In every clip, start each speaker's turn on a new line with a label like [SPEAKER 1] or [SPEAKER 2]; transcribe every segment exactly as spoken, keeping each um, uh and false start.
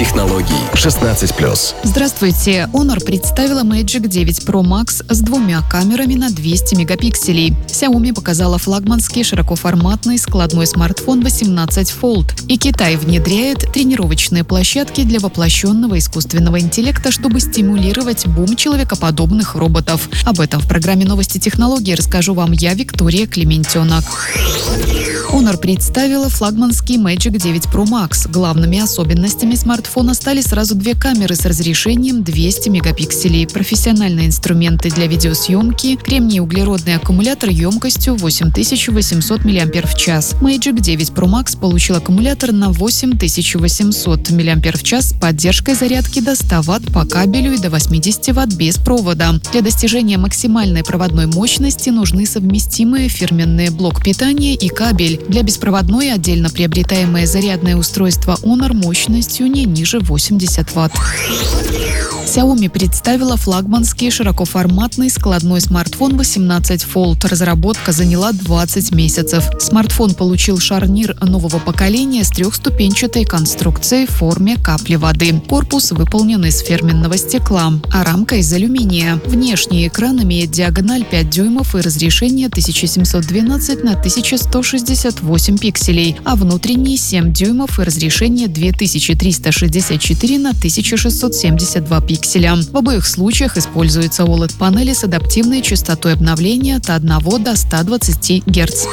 [SPEAKER 1] технологий. шестнадцать плюс.
[SPEAKER 2] Здравствуйте. Honor представила Magic девять Pro Max с двумя камерами на двести мегапикселей. Xiaomi показала флагманский широкоформатный складной смартфон восемнадцать Fold. И Китай внедряет тренировочные площадки для воплощенного искусственного интеллекта, чтобы стимулировать бум человекоподобных роботов. Об этом в программе «Новости технологий» расскажу вам я, Виктория Клементенок. Honor представила флагманский Magic девять Pro Max. Главными особенностями смартфона стали сразу две камеры с разрешением двести мегапикселей, профессиональные инструменты для видеосъемки, кремний-углеродный аккумулятор емкостью восемь тысяч восемьсот миллиампер-час. Magic девять Pro Max получил аккумулятор на восемь тысяч восемьсот миллиампер-час с поддержкой зарядки до ста ватт по кабелю и до восьмидесяти ватт без провода. Для достижения максимальной проводной мощности нужны совместимые фирменные блок питания и кабель. Для беспроводной отдельно приобретаемое зарядное устройство Honor мощностью не ниже восьмидесяти ватт. Xiaomi представила флагманский широкоформатный складной смартфон восемнадцать Fold. Разработка заняла двадцать месяцев. Смартфон получил шарнир нового поколения с трехступенчатой конструкцией в форме капли воды. Корпус выполнен из фирменного стекла, а рамка из алюминия. Внешний экран имеет диагональ пять дюймов и разрешение тысяча семьсот двенадцать на тысяча сто шестьдесят восемь пикселей, а внутренний семь дюймов и разрешение две тысячи триста шестьдесят четыре на тысяча шестьсот семьдесят два пикселя. В обоих случаях используются о лед-панели с адаптивной частотой обновления от одного до ста двадцати герц.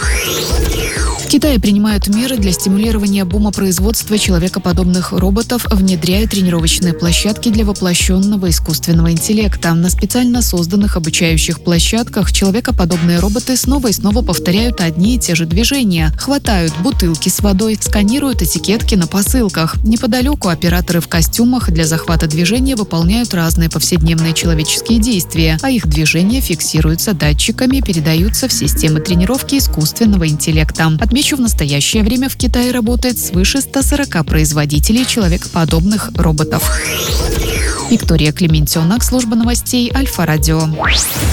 [SPEAKER 2] В Китае принимают меры для стимулирования бума производства человекоподобных роботов, внедряя тренировочные площадки для воплощенного искусственного интеллекта. На специально созданных обучающих площадках человекоподобные роботы снова и снова повторяют одни и те же движения. Хватают бутылки с водой, сканируют этикетки на посылках. Неподалеку операторы в костюмах для захвата движения выполняют разные повседневные человеческие действия, а их движения фиксируются датчиками, передаются в системы тренировки искусственного интеллекта. Отмечу, в настоящее время в Китае работает свыше ста сорока производителей человекоподобных роботов. Виктория Клементенок, служба новостей Альфа Радио.